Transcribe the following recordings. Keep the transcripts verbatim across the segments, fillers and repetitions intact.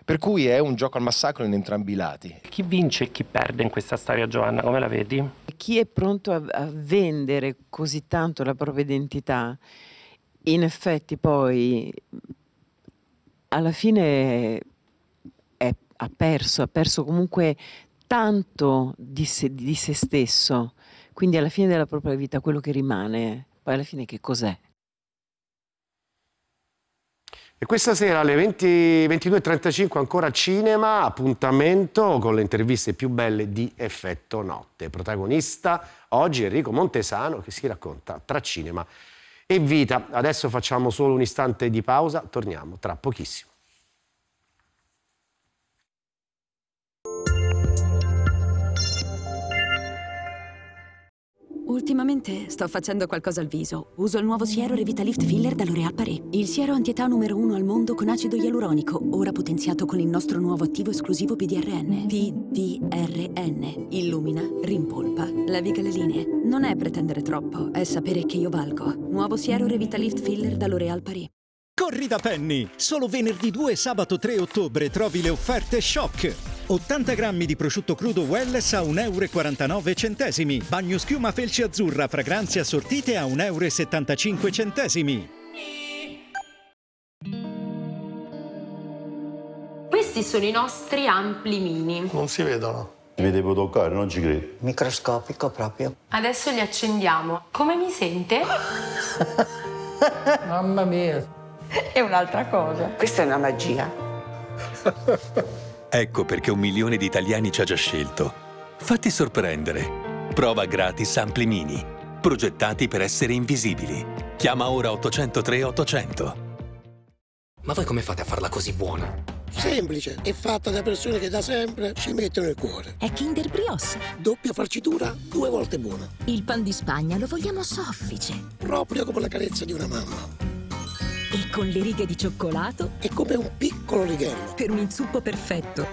Per cui è un gioco al massacro in entrambi i lati. Chi vince e chi perde in questa storia, Giovanna? Come la vedi? Chi è pronto a, a vendere così tanto la propria identità, in effetti poi alla fine è, ha perso, ha perso comunque tanto di se, di se stesso. Quindi alla fine della propria vita quello che rimane, poi alla fine che cos'è? E questa sera alle venti, ventidue e trentacinque ancora cinema, appuntamento con le interviste più belle di Effetto Notte. Protagonista oggi Enrico Montesano che si racconta tra cinema e vita. Adesso facciamo solo un istante di pausa, torniamo tra pochissimo. Ultimamente sto facendo qualcosa al viso. Uso il nuovo siero Revitalift Filler da L'Oréal Paris. Il siero antietà numero uno al mondo con acido ialuronico, ora potenziato con il nostro nuovo attivo esclusivo P D R N. P D R N. Illumina, rimpolpa, leviga le linee. Non è pretendere troppo, è sapere che io valgo. Nuovo siero Revitalift Filler da L'Oréal Paris. Corri da Penny! Solo venerdì due e sabato tre ottobre trovi le offerte shock. ottanta grammi di prosciutto crudo Welless a un euro e quarantanove centesimi. Bagno schiuma felce azzurra, fragranze assortite a un euro e settantacinque centesimi. Questi sono i nostri ampli mini. Non si vedono. Mi devo toccare, non ci credo. Microscopico proprio. Adesso li accendiamo. Come mi sente? Mamma mia. È un'altra cosa. Questa è una magia. Ecco perché un milione di italiani ci ha già scelto. Fatti sorprendere. Prova gratis Ampli Mini. Progettati per essere invisibili. Chiama ora ottocentotre ottocento. Ma voi come fate a farla così buona? Semplice, è fatta da persone che da sempre ci mettono il cuore. È Kinder Brioche. Doppia farcitura, due volte buona. Il pan di Spagna lo vogliamo soffice. Proprio come la carezza di una mamma. E con le righe di cioccolato? È come un piccolo righello. Per un inzuppo perfetto.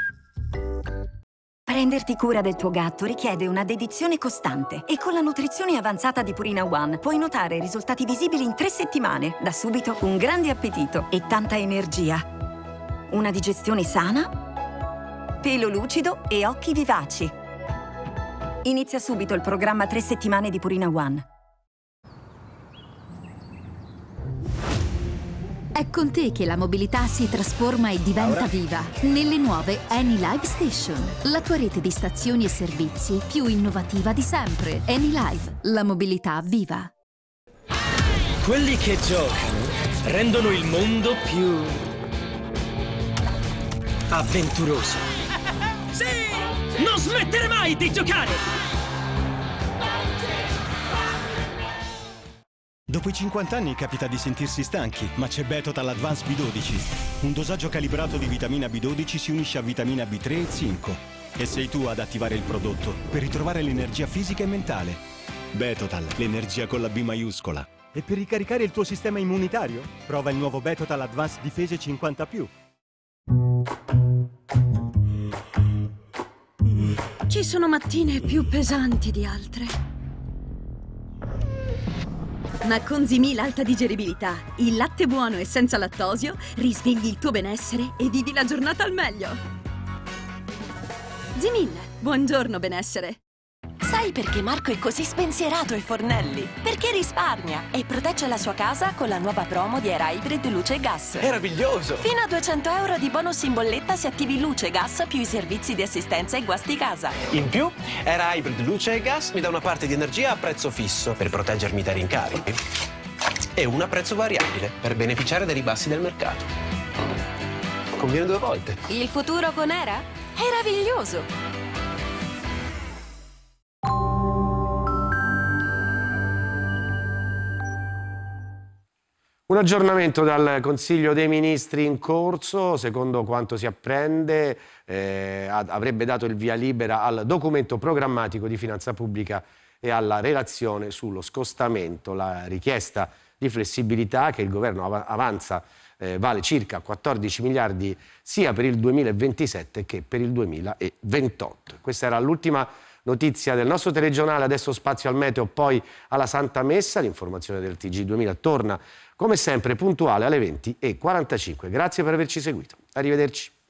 Prenderti cura del tuo gatto richiede una dedizione costante e con la nutrizione avanzata di Purina One puoi notare risultati visibili in tre settimane. Da subito un grande appetito e tanta energia. Una digestione sana, pelo lucido e occhi vivaci. Inizia subito il programma tre settimane di Purina One. È con te che la mobilità si trasforma e diventa viva. Nelle nuove AnyLive Station, la tua rete di stazioni e servizi più innovativa di sempre. AnyLive, la mobilità viva. Quelli che giocano rendono il mondo più avventuroso. Sì! Non smettere mai di giocare! Dopo i cinquanta anni capita di sentirsi stanchi, ma c'è Betotal Advanced B dodici. Un dosaggio calibrato di vitamina B dodici si unisce a vitamina B tre e zinco. E sei tu ad attivare il prodotto per ritrovare l'energia fisica e mentale. Betotal, l'energia con la B maiuscola. E per ricaricare il tuo sistema immunitario? Prova il nuovo Betotal Advanced Difese cinquanta più. Ci sono mattine più pesanti di altre. Ma con Zimil Alta Digeribilità, il latte buono e senza lattosio, risvegli il tuo benessere e vivi la giornata al meglio. Zimil, buongiorno benessere. Sai perché Marco è così spensierato ai fornelli? Perché risparmia e protegge la sua casa con la nuova promo di Air Hybrid Luce e Gas. Meraviglioso! Fino a duecento euro di bonus in bolletta se attivi Luce e Gas più i servizi di assistenza e guasti casa. In più, Air Hybrid Luce e Gas mi dà una parte di energia a prezzo fisso per proteggermi dai rincari e una a prezzo variabile per beneficiare dei ribassi del mercato. Conviene due volte. Il futuro con Era? È meraviglioso! Un aggiornamento dal Consiglio dei Ministri in corso, secondo quanto si apprende, eh, avrebbe dato il via libera al documento programmatico di finanza pubblica e alla relazione sullo scostamento. La richiesta di flessibilità che il governo av- avanza eh, vale circa quattordici miliardi sia per il duemilaventisette che per il duemilaventotto. Questa era l'ultima notizia del nostro telegiornale, adesso spazio al meteo, poi alla Santa Messa. L'informazione del T G duemila torna come sempre puntuale alle venti e quarantacinque. Grazie per averci seguito. Arrivederci.